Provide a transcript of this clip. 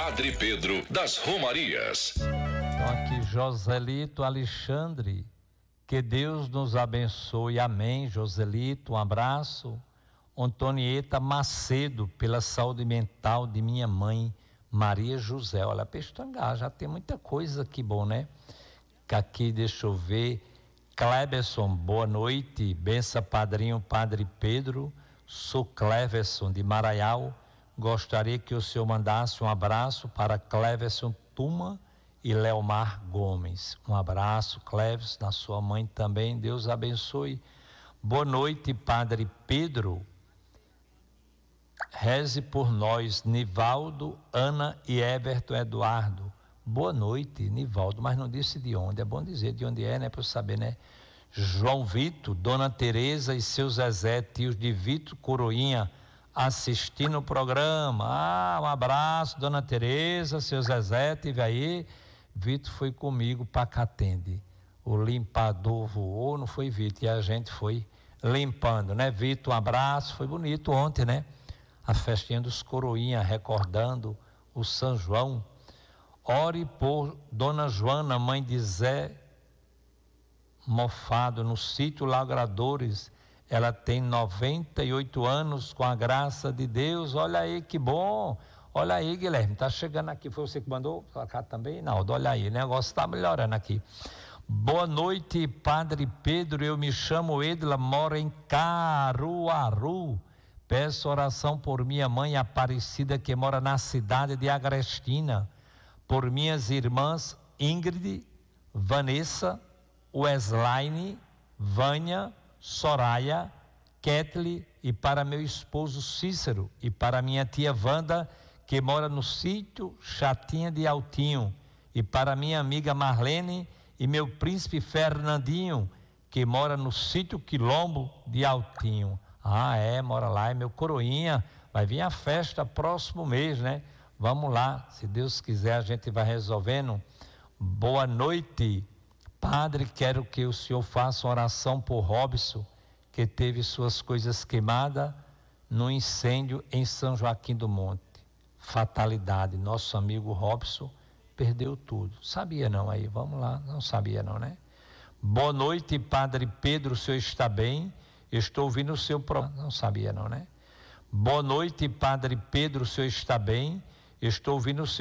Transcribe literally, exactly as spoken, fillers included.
Padre Pedro das Romarias. Então aqui Joselito Alexandre, que Deus nos abençoe, amém. Joselito, um abraço. Antonieta Macedo, pela saúde mental de minha mãe Maria José. Olha, Pestangá, já tem muita coisa aqui bom, né? Aqui, deixa eu ver. Cleberson, boa noite. Benção, padrinho, Padre Pedro. Sou Cleverson de Maraial. Gostaria que o senhor mandasse um abraço para Cleverson Tuma e Leomar Gomes. Um abraço, Cleverson, na sua mãe também. Deus abençoe. Boa noite, Padre Pedro. Reze por nós, Nivaldo, Ana e Everton Eduardo. Boa noite, Nivaldo, mas não disse de onde. É bom dizer de onde é, né? Para eu saber, né? João Vitor, Dona Tereza e seu Zezé, tios de Vitor Coroinha, assistindo o programa. Ah, um abraço, Dona Tereza, seu Zezé, tive aí. Vitor foi comigo para Catende. O limpador voou, não foi Vitor, e a gente foi limpando, né? Vitor, um abraço, foi bonito ontem, né? A festinha dos Coroinha, recordando o São João. Ore por Dona Joana, mãe de Zé Mofado, no sítio Lagradores. Ela tem noventa e oito anos, com a graça de Deus. Olha aí, que bom. Olha aí, Guilherme, tá chegando aqui. Foi você que mandou para cá também? Não, olha aí, o negócio está melhorando aqui. Boa noite, Padre Pedro. Eu me chamo Edla, moro em Caruaru. Peço oração por minha mãe Aparecida, que mora na cidade de Agrestina, por minhas irmãs Ingrid, Vanessa, Weslaine, Vânia, Soraya, Ketli, e para meu esposo Cícero, e para minha tia Wanda, que mora no sítio Chatinha de Altinho, e para minha amiga Marlene e meu príncipe Fernandinho, que mora no sítio Quilombo de Altinho. Ah, é, mora lá, é meu coroinha. Vai vir a festa próximo mês, né? Vamos lá, se Deus quiser a gente vai resolvendo. Boa noite, Padre, quero que o senhor faça uma oração por Robson, que teve suas coisas queimadas no incêndio em São Joaquim do Monte. Fatalidade, nosso amigo Robson perdeu tudo. Sabia não aí, vamos lá, não sabia não, né? Boa noite, Padre Pedro, o senhor está bem? Estou ouvindo o seu programa. Não sabia não, né? Boa noite, Padre Pedro, o senhor está bem? Estou ouvindo o seu